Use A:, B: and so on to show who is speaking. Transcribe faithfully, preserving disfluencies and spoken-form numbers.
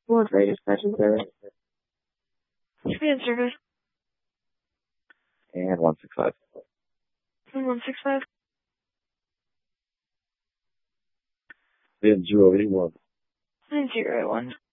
A: What rate is dispatching service?
B: Command service.
C: And one six five.
B: one six five.
C: Then zero eight one.
B: Nine zero one.